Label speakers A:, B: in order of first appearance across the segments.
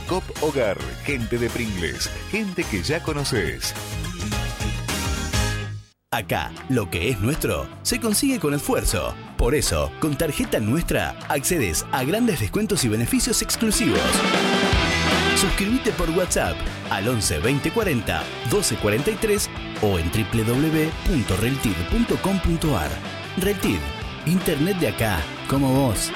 A: COP Hogar, gente de Pringles, gente que ya conoces.
B: Acá, lo que es nuestro, se consigue con esfuerzo. Por eso, con Tarjeta Nuestra, accedes a grandes descuentos y beneficios exclusivos. Suscríbete por WhatsApp al 11 20 40 12 43 o en www.reltid.com.ar. Reltid, Internet de acá, como vos.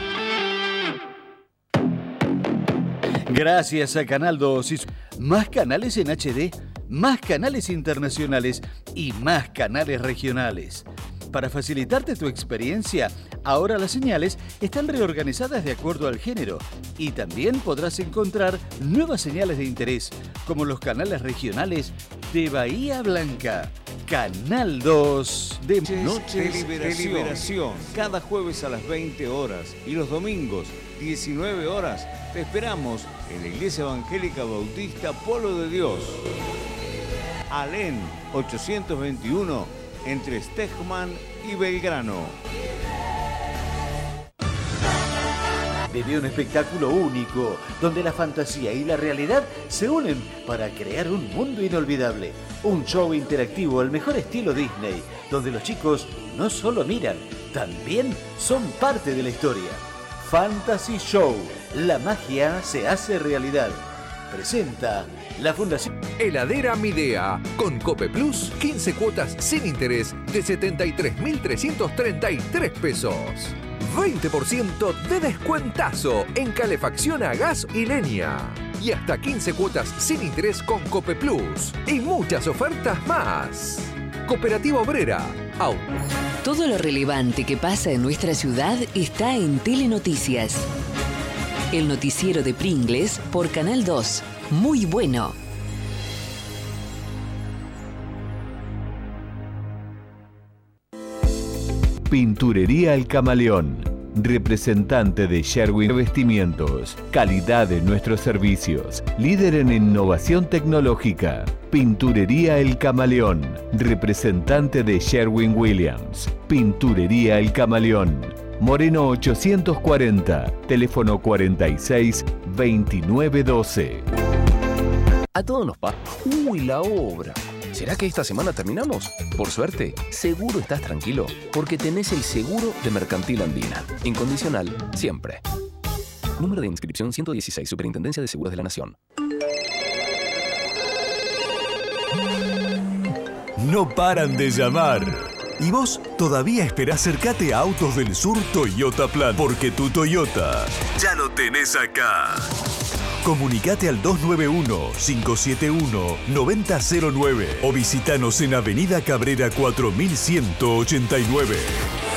C: Gracias a Canal 2 y más canales en HD, más canales internacionales y más canales regionales. Para facilitarte tu experiencia, ahora las señales están reorganizadas de acuerdo al género y también podrás encontrar nuevas señales de interés, como los canales regionales de Bahía Blanca. Canal 2 de
D: Noches de Liberación. Cada jueves a las 20 horas y los domingos 19 horas te esperamos en la Iglesia Evangélica Bautista Polo de Dios. Alén 821 entre Stegman y Belgrano.
C: Vive un espectáculo único, donde la fantasía y la realidad se unen para crear un mundo inolvidable. Un show interactivo al mejor estilo Disney, donde los chicos no solo miran, también son parte de la historia. Fantasy Show, la magia se hace realidad. Presenta la Fundación
E: Heladera Midea, con Cope Plus, 15 cuotas sin interés de 73.333 pesos. 20% de descuentazo en calefacción a gas y leña. Y hasta 15 cuotas sin interés con Cope Plus. Y muchas ofertas más. Cooperativa Obrera.
F: Todo lo relevante que pasa en nuestra ciudad está en Telenoticias. El noticiero de Pringles por Canal 2. Muy bueno.
G: Pinturería El Camaleón, representante de Sherwin Revestimientos, calidad de nuestros servicios, líder en innovación tecnológica. Pinturería El Camaleón, representante de Sherwin Williams. Pinturería El Camaleón, Moreno 840, teléfono 46 29 12.
H: A todos nos pasa. ¡Uy, la obra! ¿Será que esta semana terminamos? Por suerte, seguro estás tranquilo, porque tenés el seguro de Mercantil Andina. Incondicional, siempre. Número de inscripción 116, Superintendencia de Seguros de la Nación.
I: No paran de llamar. ¿Y vos todavía esperás? Acercate a Autos del Sur Toyota Plan, porque tu Toyota ya lo tenés acá. Comunicate al 291-571-9009 o visitanos en Avenida Cabrera 4189.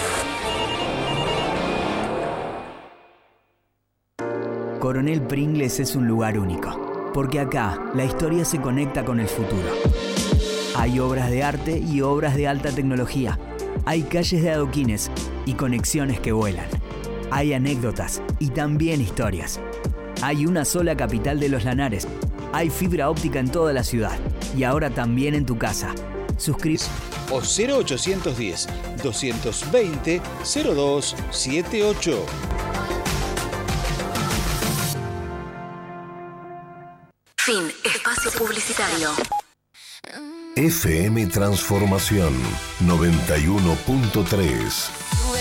J: Coronel Pringles es un lugar único, porque acá la historia se conecta con el futuro. Hay obras de arte y obras de alta tecnología. Hay calles de adoquines y conexiones que vuelan. Hay anécdotas y también historias. Hay una sola capital de los Lanares. Hay fibra óptica en toda la ciudad. Y ahora también en tu casa. Suscríbete.
C: O 0810 220 0278.
F: Fin. Espacio publicitario.
K: FM Transformación 91.3.